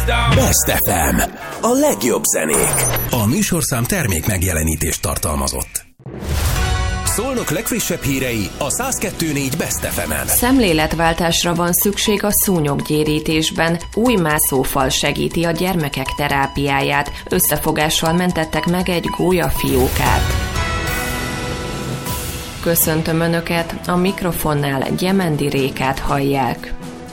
Best FM. A legjobb zenék. A műsorszám termék megjelenítést tartalmazott. Szolnok legfrissebb hírei a 102.4 Best FM-en. Szemléletváltásra van szükség a szúnyoggyérítésben. Új mászófal segíti a gyermekek terápiáját. Összefogással mentettek meg egy gólyafiókát. Köszöntöm Önöket, a mikrofonnál Gyemendi Rékát hallják.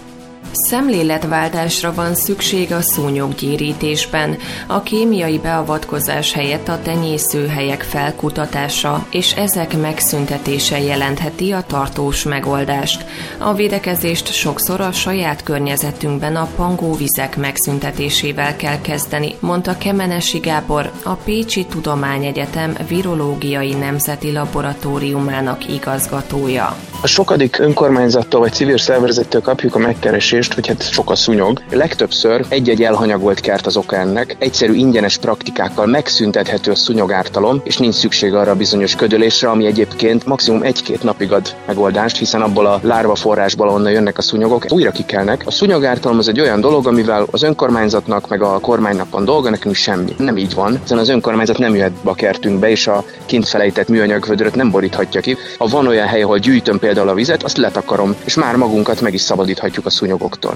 Szemléletváltásra van szükség a szúnyoggyérítésben. A kémiai beavatkozás helyett a tenyészőhelyek felkutatása és ezek megszüntetése jelentheti a tartós megoldást. A védekezést sokszor a saját környezetünkben a pangóvizek megszüntetésével kell kezdeni, mondta Kemenesi Gábor, a Pécsi Tudományegyetem Virológiai Nemzeti Laboratóriumának igazgatója. A sokadik önkormányzattól vagy civil szervezettől kapjuk a megkeresést, hogy hát sok a szúnyog. Legtöbbször egy-egy elhanyagolt kert az oka ennek. Egyszerű ingyenes praktikákkal megszüntethető a szúnyogártalom, és nincs szükség arra a bizonyos ködölésre, ami egyébként maximum 1-2 napig ad megoldást, hiszen abból a lárva forrásból, onnan jönnek a szúnyogok, újra kikelnek. A szúnyogártalom az egy olyan dolog, amivel az önkormányzatnak meg a kormánynak van dolga, nekünk semmi. Nem így van, hiszen az önkormányzat nem jöhet be a kertünkbe, és a kint felejtett műanyag vödröt nem boríthatja ki. Ha van olyan hely, ahol gyűjtöm például a vizet, azt letakarom, és már magunkat meg is szabadíthatjuk a szúnyogoktól.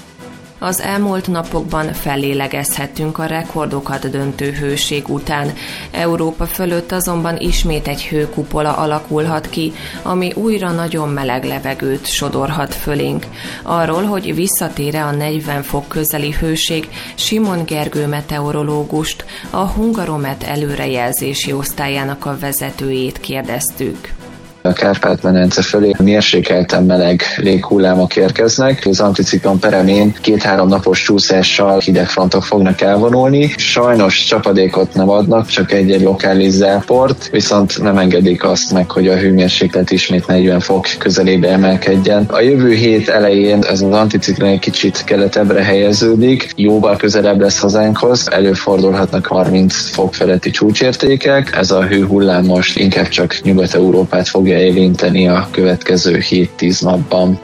Az elmúlt napokban fellélegezhettünk a rekordokat döntő hőség után. Európa fölött azonban ismét egy hőkupola alakulhat ki, ami újra nagyon meleg levegőt sodorhat fölénk. Arról, hogy visszatér-e a 40 fok közeli hőség, Simon Gergő meteorológust, a Hungaromet előrejelzési osztályának a vezetőjét kérdeztük. A Kárpát-medence fölé mérsékelten meleg léghullámok érkeznek. Az anticiklon peremén 2-3 napos csúszással hidegfrontok fognak elvonulni. Sajnos csapadékot nem adnak, csak egy-egy lokális záport, viszont nem engedik azt meg, hogy a hőmérséklet ismét 40 fok közelébe emelkedjen. A jövő hét elején ez az anticiklon egy kicsit keletebbre helyeződik, jóval közelebb lesz hazánkhoz, előfordulhatnak 30 fok feletti csúcsértékek. Ez a hőhullám most inkább csak Nyugat-Európát fogja érinteni a következő 7-10 napban.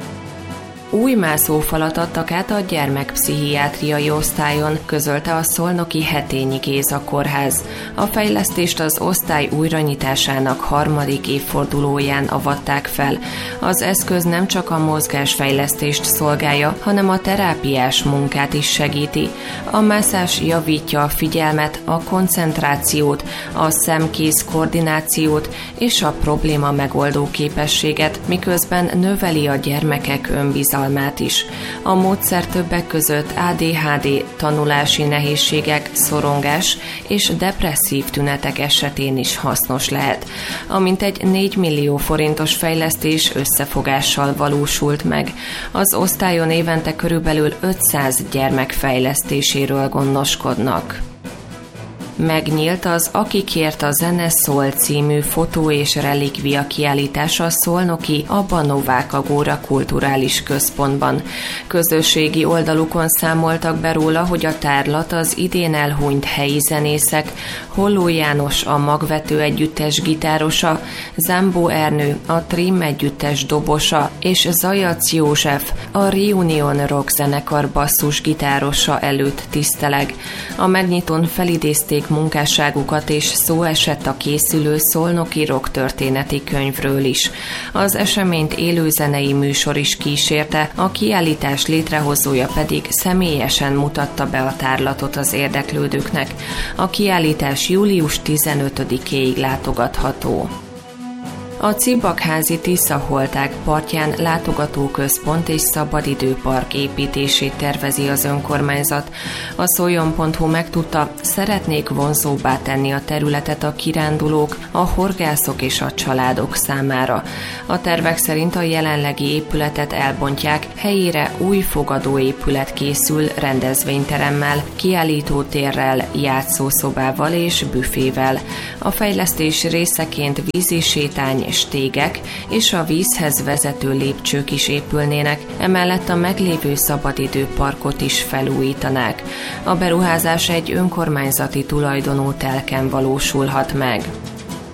Új mászófalat adtak át a gyermekpszichiátriai osztályon, közölte a szolnoki Hetényi Géza kórház. A fejlesztést az osztály újranyitásának 3. évfordulóján avatták fel. Az eszköz nem csak a mozgásfejlesztést szolgálja, hanem a terápiás munkát is segíti. A mászás javítja a figyelmet, a koncentrációt, a szem-kéz koordinációt és a probléma megoldó képességet, miközben növeli a gyermekek önbizalmát is. A módszer többek között ADHD, tanulási nehézségek, szorongás és depresszív tünetek esetén is hasznos lehet. A mintegy 4 millió forintos fejlesztés összefogással valósult meg. Az osztályon évente körülbelül 500 gyermek fejlesztéséről gondoskodnak. Megnyílt az Akikért a zene szól című fotó- és relikvia kiállítása a szolnoki Abba Novák Agóra kulturális központban. Közösségi oldalukon számoltak be róla, hogy a tárlat az idén elhunyt helyi zenészek, Holló János a Magvető együttes gitárosa, Zambó Ernő a Trim együttes dobosa és Zajac József a Reunion Rock zenekar basszusgitárosa előtt tiszteleg. A megnyitón felidézték munkásságukat, és szó esett a készülő szolnoki rock történeti könyvről is. Az eseményt élőzenei műsor is kísérte, a kiállítás létrehozója pedig személyesen mutatta be a tárlatot az érdeklődőknek. A kiállítás július 15-éig látogatható. A Cibakházi Tiszaholták partján látogatóközpont és szabadidőpark építését tervezi az önkormányzat. A Szoljon.hu megtudta, szeretnék vonzóbbá tenni a területet a kirándulók, a horgászok és a családok számára. A tervek szerint a jelenlegi épületet elbontják, helyére új fogadóépület készül rendezvényteremmel, kiállítótérrel, játszószobával és büfével. A fejlesztés részeként vízisétány, stégek és a vízhez vezető lépcsők is épülnének, emellett a meglévő szabadidőparkot is felújítanák. A beruházás egy önkormányzati tulajdonú telken valósulhat meg.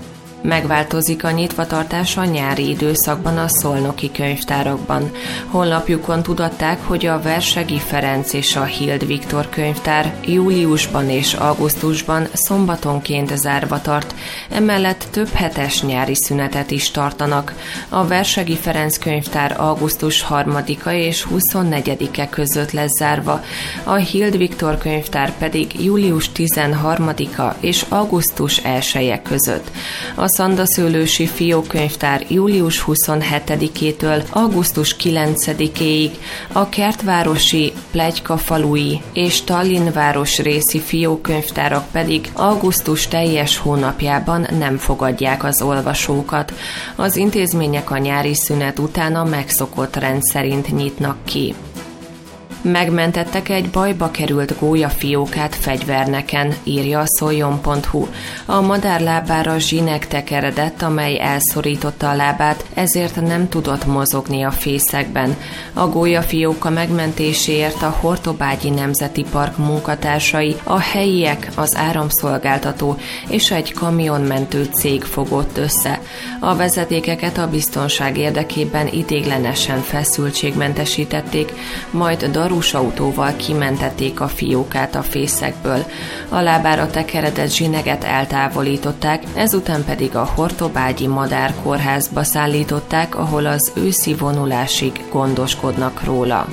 Megváltozik a nyitvatartás a nyári időszakban a szolnoki könyvtárakban. Honlapjukon tudatták, hogy a Versegi Ferenc és a Hild Viktor könyvtár júliusban és augusztusban szombatonként zárva tart, emellett több hetes nyári szünetet is tartanak. A Versegi Ferenc könyvtár augusztus 3-a és 24-e között lesz zárva, a Hild Viktor könyvtár pedig július 13-a és augusztus 1-e között. A Szandaszőlősi Fiókönyvtár július 27-től augusztus 9-éig, a Kertvárosi, Pletykafalui és Tallinnváros részi fiókönyvtárak pedig augusztus teljes hónapjában nem fogadják az olvasókat. Az intézmények a nyári szünet után a megszokott rend szerint nyitnak ki. Megmentettek egy bajba került gólyafiókát fegyverneken, írja a szoljon.hu. A madár lábára zsineg tekeredett, amely elszorította a lábát, ezért nem tudott mozogni a fészekben. A gólyafióka megmentéséért a Hortobágyi Nemzeti Park munkatársai, a helyiek, az áramszolgáltató és egy kamionmentő cég fogott össze. A vezetékeket a biztonság érdekében ideiglenesen feszültségmentesítették, majd autóval kimentették a fiókát a fészekből. A lábára tekeredett zsineget eltávolították, ezután pedig a Hortobágyi Madárkórházba szállították, ahol az őszi vonulásig gondoskodnak róla.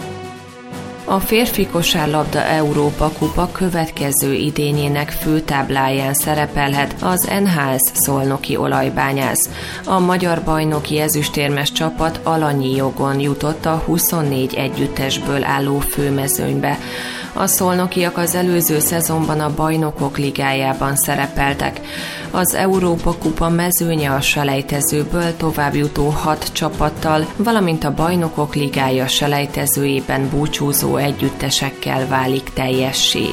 A férfi kosárlabda Európa kupa következő idényének főtábláján szerepelhet az NHS Szolnoki Olajbányász. A magyar bajnoki ezüstérmes csapat alanyi jogon jutott a 24 együttesből álló főmezőnybe. A szolnokiak az előző szezonban a Bajnokok Ligájában szerepeltek. Az Európa kupa mezőnye a selejtezőből továbbjutó 6 csapattal, valamint a Bajnokok Ligája selejtezőjében búcsúzó együttesekkel válik teljessé.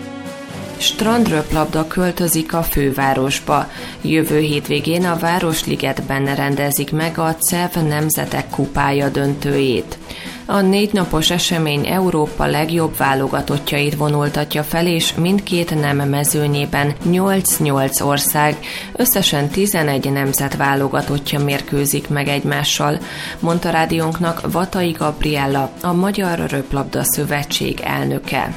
Strandröplabda költözik a fővárosba. Jövő hétvégén a Városligetben rendezik meg a CEV Nemzetek Kupája döntőjét. A 4 napos esemény Európa legjobb válogatottjait vonultatja fel, és mindkét nem mezőnyében 8-8 ország, összesen 11 nemzet válogatottja mérkőzik meg egymással, mondta rádiónknak Vatai Gabriella, a Magyar Röplabda Szövetség elnöke.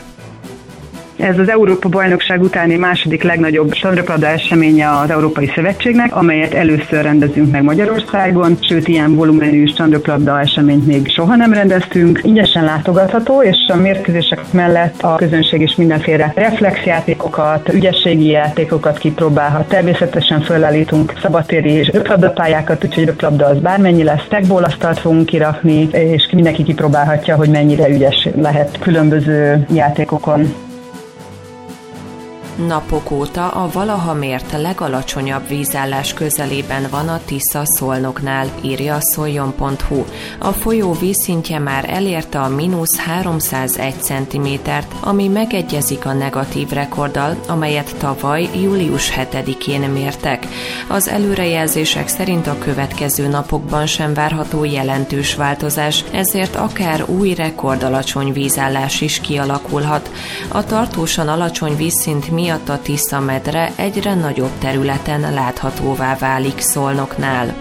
Ez az Európa-bajnokság utáni második legnagyobb strandröplabda eseménye az Európai Szövetségnek, amelyet először rendezünk meg Magyarországon, sőt ilyen volumenű strandröplabda eseményt még soha nem rendeztünk. Ingyenesen látogatható, és a mérkőzések mellett a közönség is mindenféle reflexjátékokat, ügyességi játékokat kipróbálhat. Természetesen fölállítunk szabadtéri és röplabdapályákat, úgyhogy röplabda az bármennyi lesz. Tekbólasztalt fogunk kirakni, és mindenki kipróbálhatja, hogy mennyire ügyes lehet különböző játékokon. Napok óta a valaha mért legalacsonyabb vízállás közelében van a Tisza Szolnoknál, írja a szoljon.hu. A folyó vízszintje már elérte a -301 cm-t, ami megegyezik a negatív rekorddal, amelyet tavaly július 7-én mértek. Az előrejelzések szerint a következő napokban sem várható jelentős változás, ezért akár új rekordalacsony vízállás is kialakulhat. A tartósan alacsony vízszint miatt a Tisza-medre egyre nagyobb területen láthatóvá válik Szolnoknál.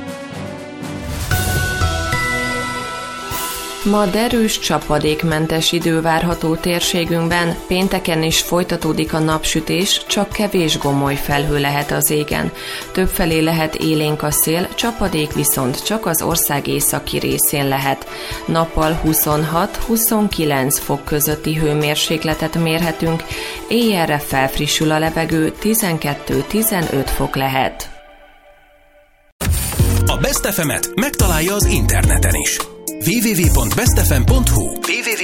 Ma derűs, csapadékmentes idő várható térségünkben, pénteken is folytatódik a napsütés, csak kevés gomoly felhő lehet az égen. Többfelé lehet élénk a szél, csapadék viszont csak az ország északi részén lehet. Nappal 26-29 fok közötti hőmérsékletet mérhetünk, éjjelre felfrissül a levegő, 12-15 fok lehet. A Best FM-et megtalálja az interneten is. www.bestfm.hu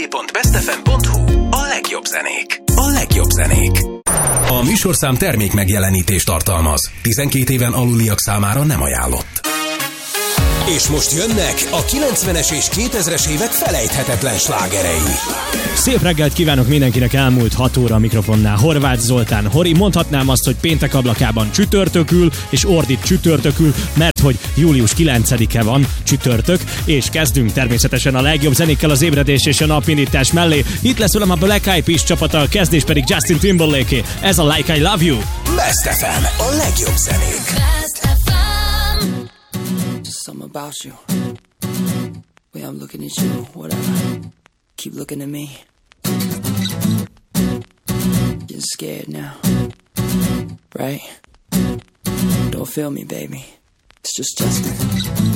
a legjobb zenék. A legjobb zenék. A műsorszám termék megjelenítést tartalmaz. 12 éven aluliak számára nem ajánlott. És most jönnek a 90-es és 2000-es évek felejthetetlen slágerei. Szép reggelt kívánok mindenkinek, elmúlt 6 óra a mikrofonnál Horváth Zoltán. Hori, mondhatnám azt, hogy péntek ablakában csütörtökül, és ordít csütörtökül, mert hogy július 9-e van csütörtök, és kezdünk természetesen a legjobb zenékkel az ébredés és a napindítás mellé. Itt lesz velem a Black Eyed Peas csapata, a kezdés pedig Justin Timberlake. Ez a Like I Love You. Best FM, a legjobb zenék. Best FM. about you. Way I'm looking at you, whatever. Keep looking at me. You're scared now, right? Don't feel me, baby. It's just Justin.